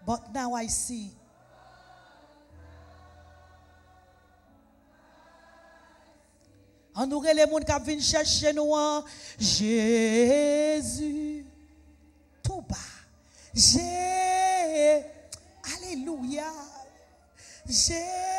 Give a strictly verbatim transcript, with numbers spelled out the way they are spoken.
But now I see. On nous les gens qui viennent chercher nous. Jésus. Tout bas. Jésus. Alléluia. Jésus.